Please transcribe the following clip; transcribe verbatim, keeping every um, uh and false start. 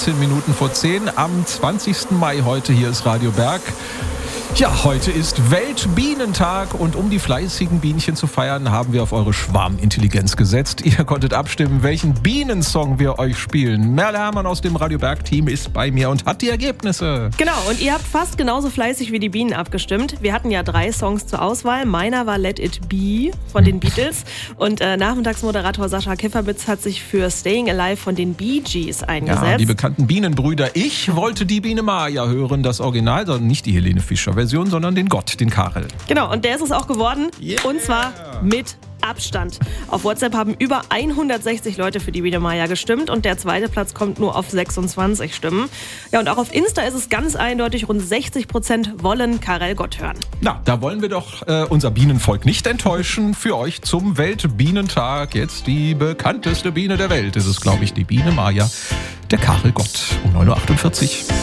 fünfzehn Minuten vor zehn am zwanzigsten Mai heute. Hier ist Radio Berg. Ja, heute ist Weltbienentag und um die fleißigen Bienchen zu feiern, haben wir auf eure Schwarmintelligenz gesetzt. Ihr konntet abstimmen, welchen Bienensong wir euch spielen. Merle Hermann aus dem Radio Berg-Team ist bei mir und hat die Ergebnisse. Genau, und ihr habt fast genauso fleißig wie die Bienen abgestimmt. Wir hatten ja drei Songs zur Auswahl. Meiner war Let It Be von den Beatles und äh, Nachmittagsmoderator Sascha Kifferbitz hat sich für Staying Alive von den Bee Gees eingesetzt. Ja, die bekannten Bienenbrüder. Ich wollte die Biene Maya hören, das Original, sondern nicht die Helene Fischer-Version, sondern den Gott, den Karel. Genau, und der ist es auch geworden. Yeah. Und zwar mit Abstand. Auf WhatsApp haben über hundertsechzig Leute für die Biene Maya gestimmt und der zweite Platz kommt nur auf sechsundzwanzig Stimmen. Ja, und auch auf Insta ist es ganz eindeutig, rund sechzig Prozent wollen Karel Gott hören. Na, da wollen wir doch äh, unser Bienenvolk nicht enttäuschen. Für euch zum Weltbienentag jetzt die bekannteste Biene der Welt. Das ist, glaube ich, die Biene Maya, der Karel Gott um neun Uhr achtundvierzig.